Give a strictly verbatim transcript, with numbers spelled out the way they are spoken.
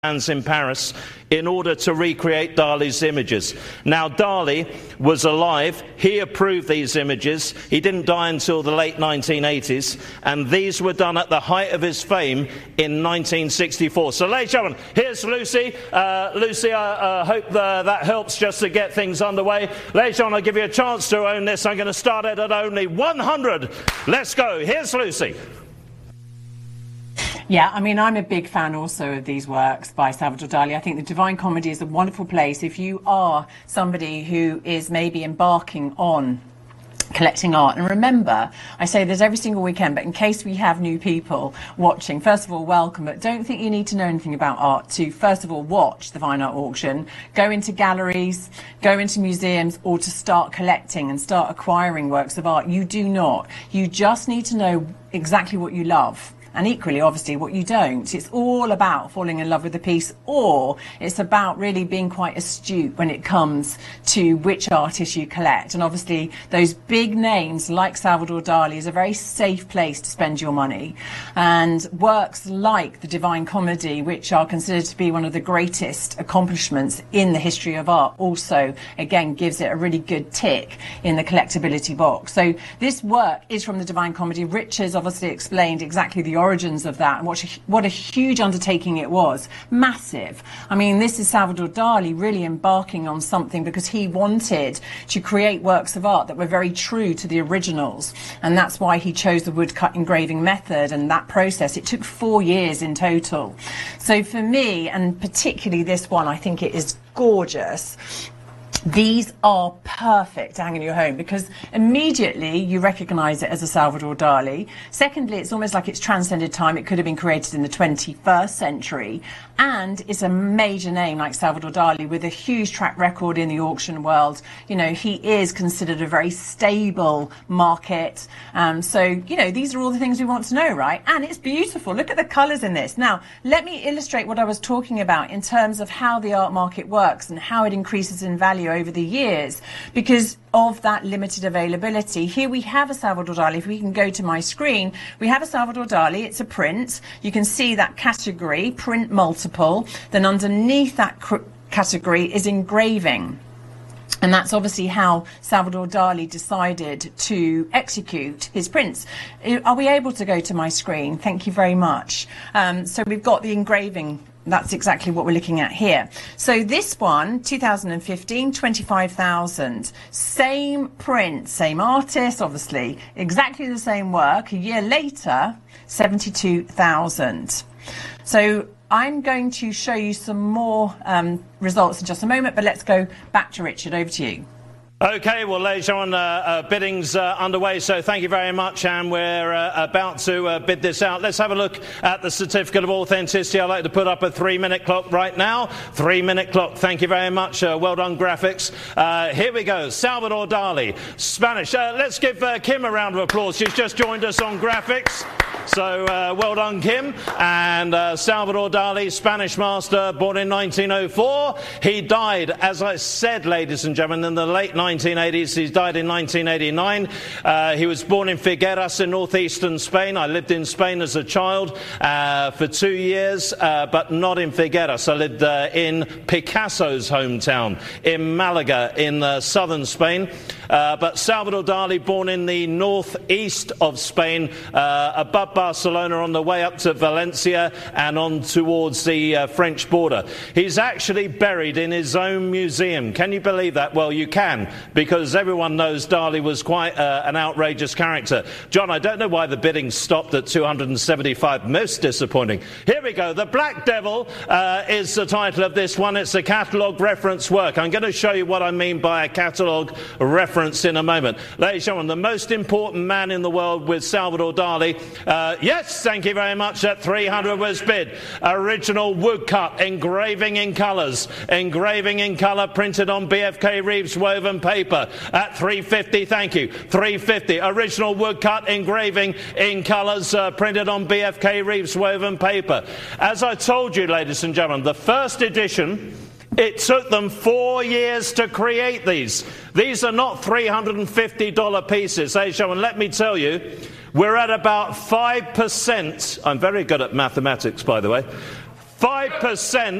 in Paris in order to recreate Dali's images. Now, Dali was alive. He approved these images. He didn't die until the late nineteen eighties, and these were done at the height of his fame in nineteen sixty-four. So, ladies and gentlemen, here's Lucy. Uh, Lucy, I uh, hope the, that helps just to get things underway. Ladies and gentlemen, I'll give you a chance to own this. I'm going to start it at only one hundred. Let's go. Here's Lucy. Yeah, I mean, I'm a big fan also of these works by Salvador Dali. I think the Divine Comedy is a wonderful place if you are somebody who is maybe embarking on collecting art. And remember, I say this every single weekend, but in case we have new people watching, first of all, welcome, but don't think you need to know anything about art to, first of all, watch the Fine Art Auction, go into galleries, go into museums, or to start collecting and start acquiring works of art. You do not. You just need to know exactly what you love. And equally, obviously, what you don't. It's all about falling in love with the piece, or it's about really being quite astute when it comes to which artists you collect. And obviously, those big names like Salvador Dali is a very safe place to spend your money. And works like the Divine Comedy, which are considered to be one of the greatest accomplishments in the history of art, also, again, gives it a really good tick in the collectability box. So this work is from the Divine Comedy. Rich has obviously explained exactly the origins of that and what a, what a huge undertaking it was. Massive. I mean, this is Salvador Dali really embarking on something because he wanted to create works of art that were very true to the originals, and that's why he chose the woodcut engraving method. And that process, it took four years in total. So for me, and particularly this one, I think it is gorgeous. These are perfect to hang in your home because immediately you recognise it as a Salvador Dali. Secondly, it's almost like it's transcended time. It could have been created in the twenty-first century. And it's a major name like Salvador Dali with a huge track record in the auction world. You know, he is considered a very stable market. Um, so, you know, these are all the things we want to know, right? And it's beautiful. Look at the colours in this. Now, let me illustrate what I was talking about in terms of how the art market works and how it increases in value over the years because of that limited availability. Here we have a Salvador Dali. If we can go to my screen, we have a Salvador Dali. It's a print. You can see that category, print multiple. Then underneath that category is engraving. And that's obviously how Salvador Dali decided to execute his prints. Are we able to go to my screen? Thank you very much. Um, so we've got the engraving. That's exactly what we're looking at here. So this one, two thousand fifteen, twenty-five thousand. Same print, same artist, obviously. Exactly the same work. A year later, seventy-two thousand. So I'm going to show you some more um, results in just a moment, but let's go back to Richard. Over to you. Okay, well, ladies and gentlemen, uh, uh, bidding's uh, underway, so thank you very much, and we're uh, about to uh, bid this out. Let's have a look at the certificate of authenticity. I'd like to put up a three-minute clock right now. Three-minute clock. Thank you very much. Uh, well done, graphics. Uh, here we go. Salvador Dali, Spanish. Uh, let's give uh, Kim a round of applause. She's just joined us on graphics. So uh, well done, Kim. And uh, Salvador Dali, Spanish master, born in nineteen oh four. He died, as I said, ladies and gentlemen, in the late nineteen eighties. He died in nineteen eighty-nine. Uh, he was born in Figueras in northeastern Spain. I lived in Spain as a child uh, for two years, uh, but not in Figueras. I lived uh, in Picasso's hometown, in Malaga, in uh, southern Spain. Uh, but Salvador Dali, born in the northeast of Spain, uh, above Barcelona, on the way up to Valencia and on towards the uh, French border. He's actually buried in his own museum. Can you believe that? Well, you can, because everyone knows Dali was quite uh, an outrageous character. John, I don't know why the bidding stopped at two hundred seventy-five. Most disappointing. Here we go. The Black Devil uh, is the title of this one. It's a catalogue reference work. I'm going to show you what I mean by a catalogue reference in a moment. Ladies and gentlemen, the most important man in the world with Salvador Dali. Uh, yes, thank you very much. At three hundred was bid. Original woodcut, engraving in colours. Engraving in colour, printed on B F K Reeves woven paper. At three fifty, thank you. three fifty. Original woodcut, engraving in colours, uh, printed on B F K Reeves woven paper. As I told you, ladies and gentlemen, the first edition, it took them four years to create these. These are not three hundred fifty dollar pieces. Ladies and gentlemen, let me tell you, we're at about five percent. I'm very good at mathematics, by the way. five percent